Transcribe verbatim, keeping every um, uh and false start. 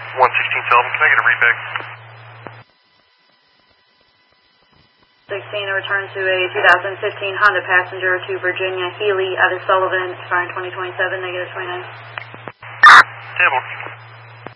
one sixteen Sullivan, can I get a read back? sixteen, a return to a two thousand fifteen Honda Passenger to Virginia Healy out of Sullivan, expiring twenty twenty-seven, negative twenty-nine. Table.